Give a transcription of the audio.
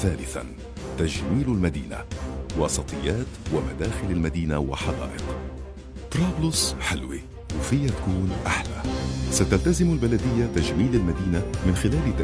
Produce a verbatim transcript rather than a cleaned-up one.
ثالثا، تجميل المدينة، وسطيات ومداخل المدينة وحدائق. طرابلس حلوة وفيها تكون أحلى. ستلتزم البلدية تجميل المدينة من خلال